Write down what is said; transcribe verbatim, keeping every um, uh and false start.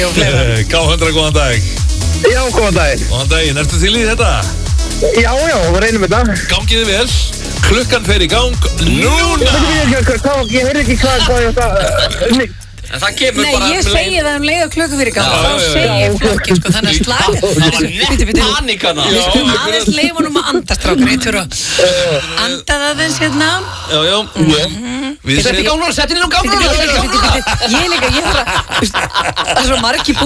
K hundrað, góðan dag. Já, góðan daginn. Góðan daginn, ertu til í þetta? Já, já, við reynum þetta. Gangiði vel, klukkan fer í gang núna. Ég heyrði ekki hvað hvað ég það. En það kemur Nei, bara ég segi það um leið og klukka fyrir gang. Já, Þá já, já, segi ég flokkin, sko, þannig að slag. Það var nett panikana. Við skulum aðeins leifa honum að andast, strákur, ég þurfa að anda það aðeins hérna. Já, já. Við Setti segjum gáfnur, setti inn á gáfnur. Ég líka, ég þarf að, það er svo margir